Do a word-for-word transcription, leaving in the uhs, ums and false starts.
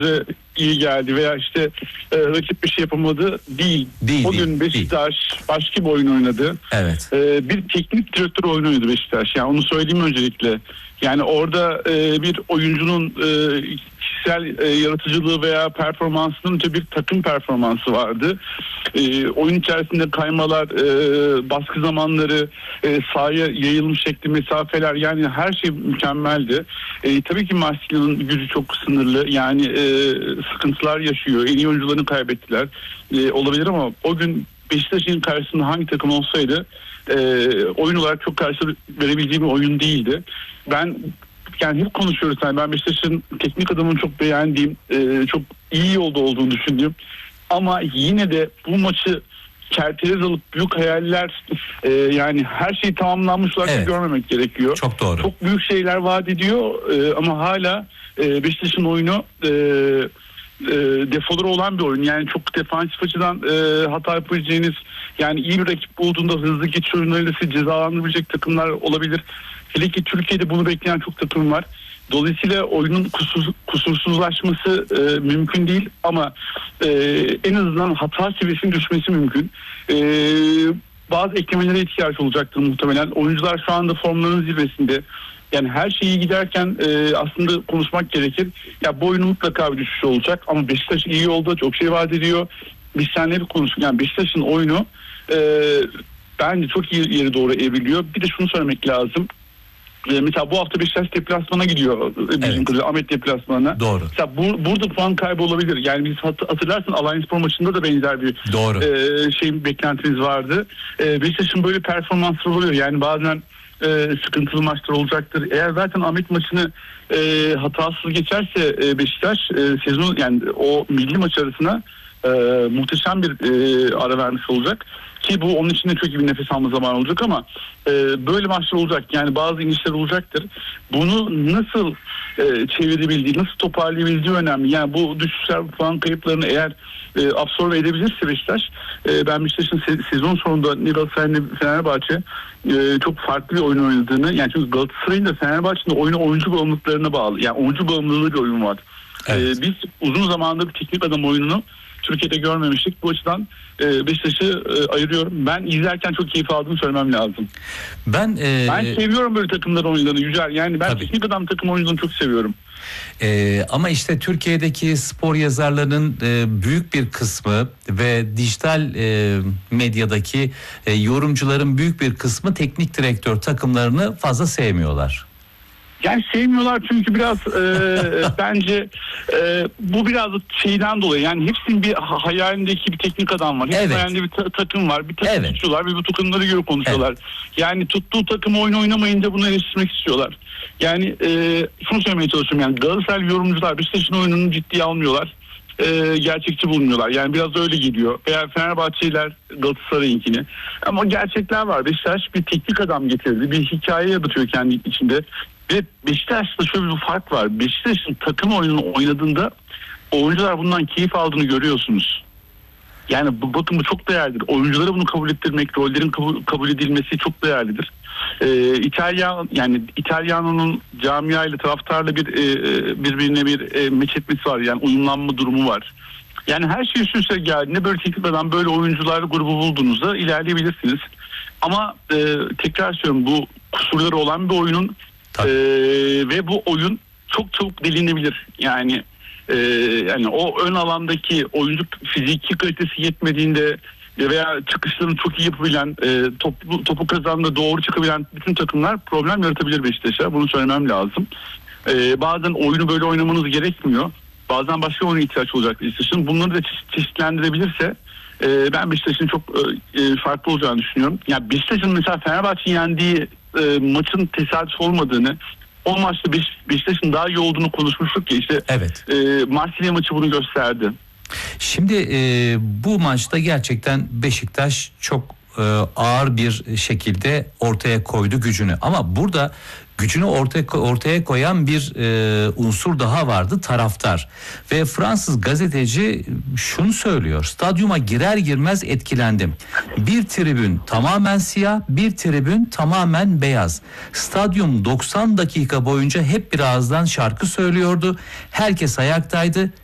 iyi geldi veya işte e, rakip bir şey yapamadı değil. Değil o değil, gün Beşiktaş değil. başka bir oyun oynadı. Evet. E, bir teknik direktör oyunu oynadı Beşiktaş. Yani onu söyleyeyim öncelikle. Yani orada e, bir oyuncunun e, kişisel e, yaratıcılığı veya performansının öte bir takım performansı vardı. E, oyun içerisinde kaymalar, e, baskı zamanları, e, sahaya yayılmış şekli, mesafeler, yani her şey mükemmeldi. E, tabii ki Marsilya'nın gücü çok sınırlı. Yani e, sıkıntılar yaşıyor. En iyi oyuncularını kaybettiler. E, olabilir ama o gün Beşiktaş'ın karşısında hangi takım olsaydı e, oyun olarak çok karşı verebileceğim bir oyun değildi. Ben yani hep konuşuyoruz. Yani ben Beşiktaş'ın teknik adamını çok beğendiğim, e, çok iyi yolda olduğunu düşündüğüm. Ama yine de bu maçı kerteriz alıp büyük hayaller, e, yani her şey tamamlanmış olarak evet. görmemek gerekiyor. Çok doğru. Çok büyük şeyler vaat ediyor e, ama hala e, Beşiktaş'ın oyunu e, e, defoları olan bir oyun. Yani çok defansif açıdan e, hata yapabileceğiniz, yani iyi bir rakip bulduğunda hızlı geçiş oyunlarıyla sizi cezalandırabilecek takımlar olabilir. Hele ki Türkiye'de bunu bekleyen çok takım var. Dolayısıyla oyunun kusur, kusursuzlaşması e, mümkün değil ama e, en azından hata seviyesinin düşmesi mümkün. E, bazı eklemelere ihtiyaç olacaktır muhtemelen. Oyuncular şu anda formlarının zirvesinde. Yani her şey iyi giderken e, aslında konuşmak gerekir. Ya bu oyunun mutlaka bir düşüşü olacak ama Beşiktaş iyi yolda, çok şey vaat ediyor. Biz seninle bir konuştuk. Yani Beşiktaş'ın oyunu e, bence çok iyi yere doğru evriliyor. Bir de şunu söylemek lazım. Ee, mesela bu hafta Beşiktaş deplasmana gidiyor. Bizim evet. Ahmet deplasmanına. Doğru. Mesela bu, burada puan kaybı olabilir. Yani biz hatırlarsın Alanyaspor maçında da benzer bir Doğru. E, şey beklentimiz vardı. E, Beşiktaş'ın böyle performansları oluyor. Yani bazen e, sıkıntılı maçlar olacaktır. Eğer zaten Ahmet maçını e, hatasız geçerse e, Beşiktaş e, sezon, yani o milli maç arasına e, muhteşem bir e, ara vermiş olacak. Ki bu onun için de çok iyi bir nefes alma zamanı olacak ama e, böyle maçlar olacak. Yani bazı inişler olacaktır. Bunu nasıl e, çevirebildiği, nasıl toparlayabildiği önemli. Yani bu düşüşler, puan kayıplarını eğer e, absorbe edebilirse Beşiktaş, e, ben Beşiktaş'ın se- sezon sonunda ne Galatasaray ne Fenerbahçe e, çok farklı bir oyun oynadığını, yani çünkü Galatasaray'ın da Fenerbahçe'nin oyunu oyuncu bağımlılıklarına bağlı. Yani oyuncu bağımlılığı bir oyun var. Evet. E, biz uzun zamandır bir teknik adam oyununu Türkiye'de görmemiştik. Bu açıdan e, Beşiktaş'ı e, ayırıyorum. Ben izlerken çok keyif aldığımı söylemem lazım. Ben e... ben seviyorum böyle takımların oyunlarını Yücel. Yani ben Tabii. teknik adam takım oyunlarını çok seviyorum. Ee, ama işte Türkiye'deki spor yazarlarının e, büyük bir kısmı ve dijital e, medyadaki e, yorumcuların büyük bir kısmı teknik direktör takımlarını fazla sevmiyorlar. Yani sevmiyorlar çünkü biraz e, bence e, bu biraz şeyden dolayı, yani hepsinin bir hayalindeki bir teknik adam var. Hepsinin evet. hayalinde bir ta- takım var. Bir takım evet. tutuyorlar ve bu takımları göre konuşuyorlar. Evet. Yani tuttuğu takım oyun oynamayınca bunu eleştirmek istiyorlar. Yani e, şunu söylemeye çalışıyorum, yani Galatasaray yorumcular Beşiktaş'ın oyununu ciddiye almıyorlar. E, gerçekçi bulmuyorlar. Yani biraz öyle geliyor. Veya Fenerbahçeliler Galatasaray'ınkini. Ama gerçekler var. Beşiktaş bir teknik adam getirdi. Bir hikaye yaratıyor kendi içinde. Ve Beşiktaş'ta şöyle bir fark var. Beşiktaş'ın takım oyununu oynadığında oyuncular bundan keyif aldığını görüyorsunuz. Yani bu, bakın bu çok değerlidir. Oyunculara bunu kabul ettirmek, rollerin kabul, kabul edilmesi çok değerlidir. Ee, İtalyan, yani İtalyano'nun camiayla, taraftarla bir e, birbirine bir e, meç etmesi var. Yani uyumlanma durumu var. Yani her şey üst üste geldiğinde böyle teknik adam, böyle oyuncular grubu bulduğunuzda ilerleyebilirsiniz. Ama e, tekrar söylüyorum, bu kusurları olan bir oyunun Ee, ve bu oyun çok çabuk delinebilir. Yani e, yani o ön alandaki oyuncu fiziki kalitesi yetmediğinde veya çıkışlarını çok iyi yapabilen, e, topu, topu kazanında doğru çıkabilen bütün takımlar problem yaratabilir Beşiktaş'a. Bunu söylemem lazım. E, bazen oyunu böyle oynamanız gerekmiyor. Bazen başka oyuna ihtiyaç olacak Beşiktaş'ın. Bunları da çe- çeşitlendirebilirse e, ben Beşiktaş'ın çok e, farklı olacağını düşünüyorum. Yani Beşiktaş'ın mesela Fenerbahçe'nin yendiği e, maçın tesadüf olmadığını, o maçta Beş, Beşiktaş'ın daha iyi olduğunu konuşmuştuk ya, işte evet. e, Marsilya maçı bunu gösterdi. Şimdi e, bu maçta gerçekten Beşiktaş çok e, ağır bir şekilde ortaya koydu gücünü. Ama burada gücünü ortaya ortaya koyan bir e, unsur daha vardı, taraftar. Ve Fransız gazeteci şunu söylüyor: stadyuma girer girmez etkilendim. Bir tribün tamamen siyah, bir tribün tamamen beyaz. Stadyum doksan dakika boyunca hep bir ağızdan şarkı söylüyordu. Herkes ayaktaydı.